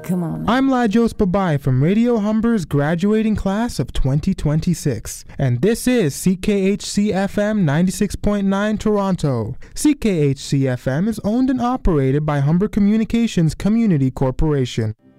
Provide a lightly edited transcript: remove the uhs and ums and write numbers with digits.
Come on. I'm Lajos Babai from Radio Humber's graduating class of 2026, and this is CKHC-FM 96.9 Toronto. CKHC-FM is owned and operated by Humber Communications Community Corporation.